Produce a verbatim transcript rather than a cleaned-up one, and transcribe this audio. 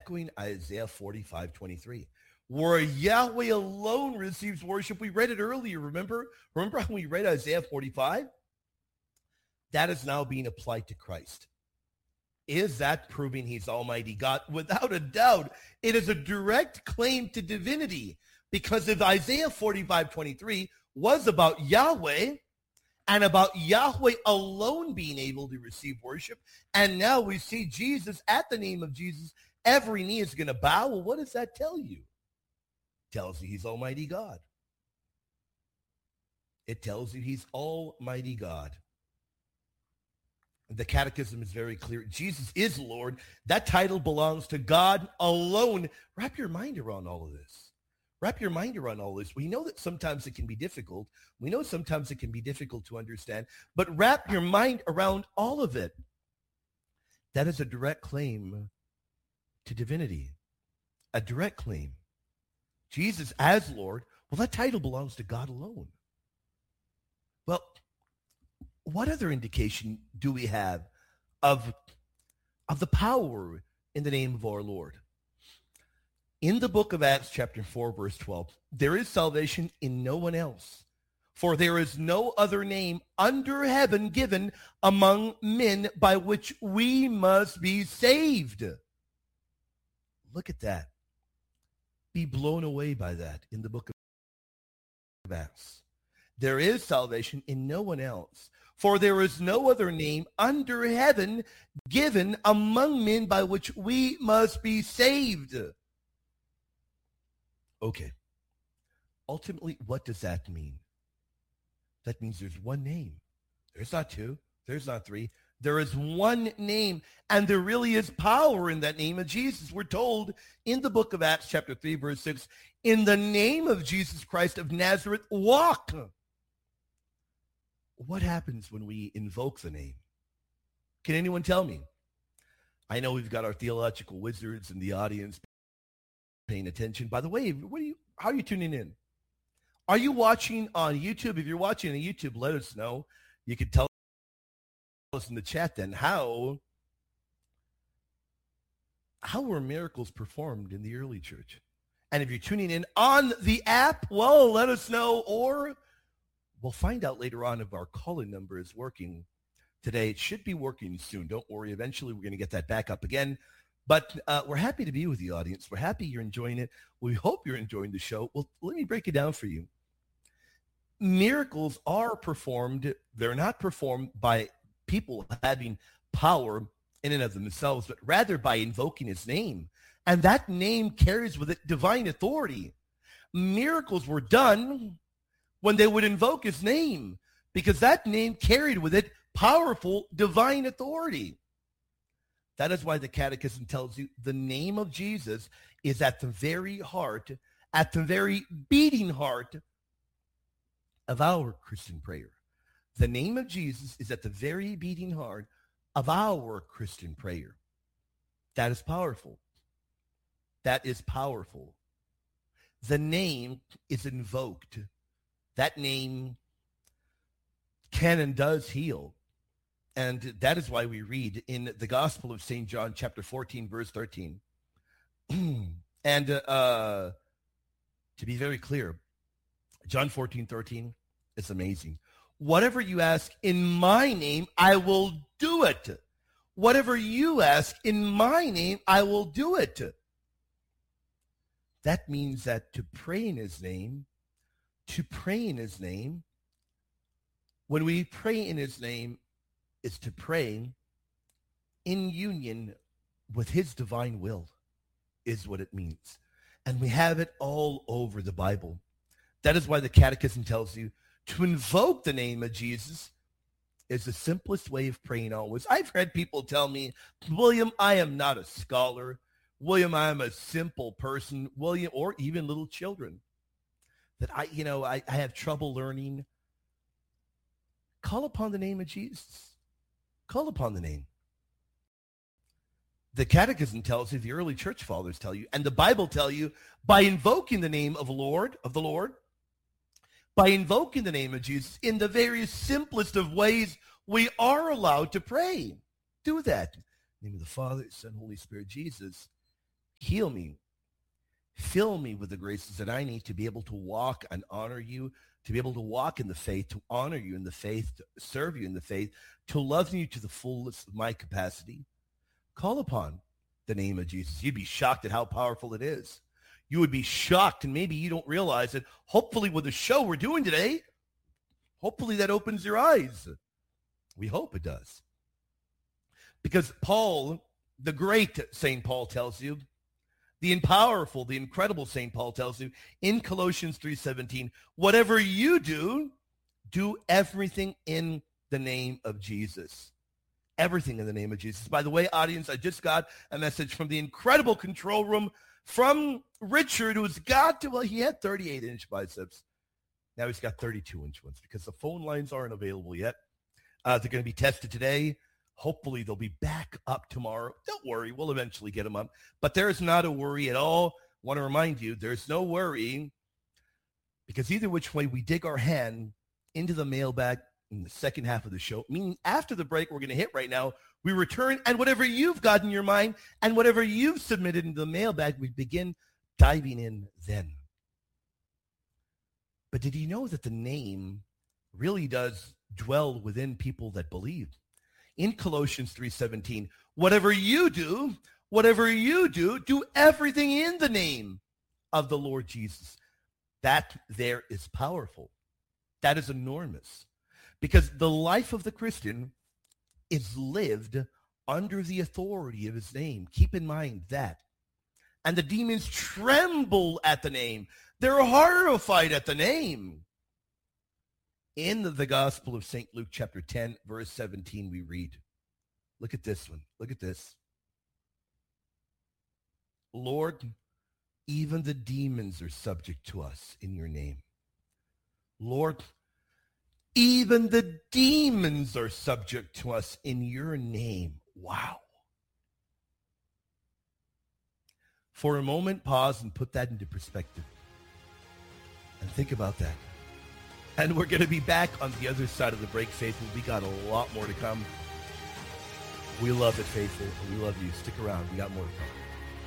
echoing Isaiah forty-five twenty-three, where Yahweh alone receives worship. We read it earlier, remember? Remember how we read Isaiah forty-five? That is now being applied to Christ. Is that proving he's Almighty God? Without a doubt, it is a direct claim to divinity, because if Isaiah forty-five twenty-three was about Yahweh and about Yahweh alone being able to receive worship, and now we see Jesus, at the name of Jesus, every knee is going to bow. Well, what does that tell you? It tells you he's Almighty God. It tells you he's Almighty God. The Catechism is very clear. Jesus is Lord. That title belongs to God alone. Wrap your mind around all of this. Wrap your mind around all this. We know that sometimes it can be difficult. We know sometimes it can be difficult to understand, but wrap your mind around all of it. That is a direct claim to divinity. A direct claim. Jesus as Lord, well, that title belongs to God alone. Well, what other indication do we have of, of the power in the name of our Lord? In the book of Acts, chapter four, verse twelve, there is salvation in no one else, for there is no other name under heaven given among men by which we must be saved. Look at that. Be blown away by that in the book of Acts. There is salvation in no one else, for there is no other name under heaven given among men by which we must be saved. Okay. Ultimately, what does that mean? That means there's one name. There's not two. There's not three. There is one name, and there really is power in that name of Jesus. We're told in the book of Acts, chapter three, verse six, in the name of Jesus Christ of Nazareth, walk. What happens when we invoke the name? Can anyone tell me? I know we've got our theological wizards in the audience paying attention. By the way, what are you, how are you tuning in? Are you watching on YouTube? If you're watching on YouTube, let us know. You can tell us in the chat then how, how were miracles performed in the early church? And if you're tuning in on the app, well, let us know, or we'll find out later on if our call-in number is working today. It should be working soon. Don't worry. Eventually, we're going to get that back up again. But uh, we're happy to be with the audience. We're happy you're enjoying it. We hope you're enjoying the show. Well, let me break it down for you. Miracles are performed. They're not performed by people having power in and of themselves, but rather by invoking his name. And that name carries with it divine authority. Miracles were done when they would invoke his name, because that name carried with it powerful divine authority. That is why the Catechism tells you the name of Jesus is at the very heart, at the very beating heart of our Christian prayer. The name of Jesus is at the very beating heart of our Christian prayer. That is powerful. That is powerful. The name is invoked. That name can and does heal. And that is why we read in the Gospel of Saint John, chapter fourteen, verse thirteen. and uh, to be very clear, John fourteen, thirteen, it's amazing. Whatever you ask in my name, I will do it. Whatever you ask in my name, I will do it. That means that to pray in his name, to pray in his name, when we pray in his name, is to pray in union with his divine will, is what it means. And we have it all over the Bible. That is why the Catechism tells you to invoke the name of Jesus is the simplest way of praying always. I've had people tell me, William, I am not a scholar. William, I am a simple person. William, or even little children, that I, you know, I, I have trouble learning. Call upon the name of Jesus. Call upon the name. The Catechism tells you, the early church fathers tell you, and the Bible tell you, by invoking the name of Lord, of the Lord, by invoking the name of Jesus in the very simplest of ways, we are allowed to pray. Do that. In the name of the Father, Son, Holy Spirit, Jesus. Heal me. Fill me with the graces that I need to be able to walk and honor you, to be able to walk in the faith, to honor you in the faith, to serve you in the faith, to love you to the fullest of my capacity. Call upon the name of Jesus. You'd be shocked at how powerful it is. You would be shocked, and maybe you don't realize it. Hopefully with the show we're doing today, hopefully that opens your eyes. We hope it does. Because Paul, the great Saint Paul tells you, the powerful, the incredible Saint Paul tells you in Colossians three seventeen, whatever you do, do everything in the name of Jesus. Everything in the name of Jesus. By the way, audience, I just got a message from the incredible control room from Richard, who's got to, well, he had thirty-eight inch biceps. Now he's got thirty-two inch ones because the phone lines aren't available yet. Uh, they're going to be tested today. Hopefully they'll be back up tomorrow. Don't worry, we'll eventually get them up. But there's not a worry at all. I want to remind you, there's no worry, because either which way we dig our hand into the mailbag in the second half of the show, meaning after the break we're going to hit right now, we return, and whatever you've got in your mind and whatever you've submitted into the mailbag, we begin diving in then. But did you know that the name really does dwell within people that believe? In Colossians three seventeen, whatever you do, whatever you do, do everything in the name of the Lord Jesus. That there is powerful. That is enormous. Because the life of the Christian is lived under the authority of his name. Keep in mind that. And the demons tremble at the name. They're horrified at the name. In the Gospel of Saint Luke, chapter ten, verse seventeen, we read, look at this one. Look at this. Lord, even the demons are subject to us in your name. Lord, even the demons are subject to us in your name. Wow. For a moment, pause and put that into perspective. And think about that. And we're going to be back on the other side of the break, Faithful. We got a lot more to come. We love it, Faithful. We love you. Stick around. We got more to come.